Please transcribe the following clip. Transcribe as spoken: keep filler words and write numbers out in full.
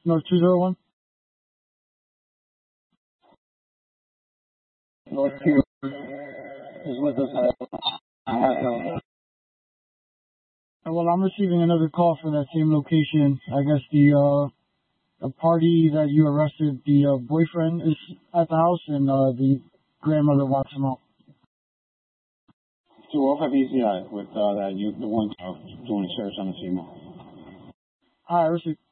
North two zero one. North two is with us. I have no. Well, I'm receiving another call from that same location. I guess the uh the party that you arrested, the uh, boyfriend is at the house, and uh, the grandmother wants him out. two off F E C I with uh, that you the one uh, doing the search on the C M O. All right, I received.